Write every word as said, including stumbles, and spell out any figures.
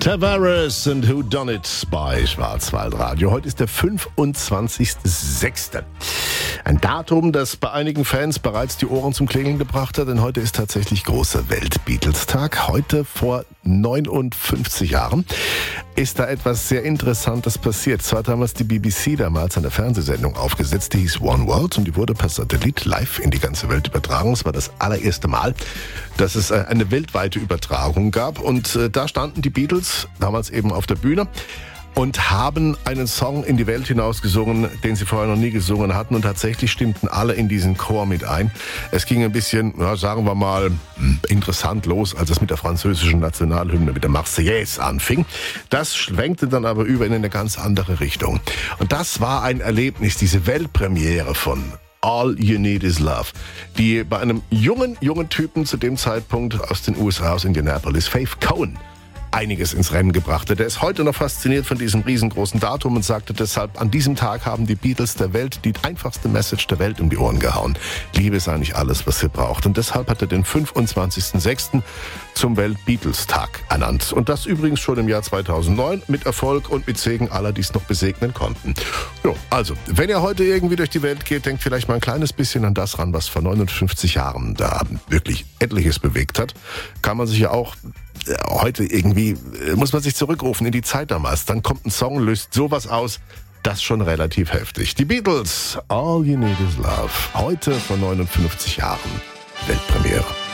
Tavares and Who Done It bei Schwarzwaldradio. Heute ist der fünfundzwanzigster sechster Ein Datum, das bei einigen Fans bereits die Ohren zum Klingeln gebracht hat, denn heute ist tatsächlich großer Welt-Beatles-Tag. Heute vor neunundfünfzig Jahren ist da etwas sehr Interessantes passiert. Zwar hat damals die B B C damals eine Fernsehsendung aufgesetzt, die hieß One World, und die wurde per Satellit live in die ganze Welt übertragen. Es war das allererste Mal, dass es eine weltweite Übertragung gab, und da standen die Beatles damals eben auf der Bühne und haben einen Song in die Welt hinaus gesungen, den sie vorher noch nie gesungen hatten, und tatsächlich stimmten alle in diesen Chor mit ein. Es ging ein bisschen, ja, sagen wir mal, interessant los, als es mit der französischen Nationalhymne, mit der Marseillaise anfing. Das schwenkte dann aber über in eine ganz andere Richtung. Und das war ein Erlebnis, diese Weltpremiere von All You Need Is Love, die bei einem jungen, jungen Typen zu dem Zeitpunkt aus den U S A, aus Indianapolis, Faith Cohen, einiges ins Rennen gebracht hat. Er ist heute noch fasziniert von diesem riesengroßen Datum und sagte deshalb, an diesem Tag haben die Beatles der Welt die einfachste Message der Welt um die Ohren gehauen. Liebe ist eigentlich alles, was sie braucht. Und deshalb hat er den fünfundzwanzigster sechster zum Welt-Beatles-Tag ernannt. Und das übrigens schon im Jahr zweitausendneun mit Erfolg und mit Segen aller, die es noch besegnen konnten. Jo, also, wenn ihr heute irgendwie durch die Welt geht, denkt vielleicht mal ein kleines bisschen an das ran, was vor neunundfünfzig Jahren da wirklich etliches bewegt hat. Kann man sich ja auch heute irgendwie, muss man sich zurückrufen in die Zeit damals. Dann kommt ein Song, löst sowas aus. Das ist schon relativ heftig. Die Beatles, All You Need Is Love. Heute vor neunundfünfzig Jahren. Weltpremiere.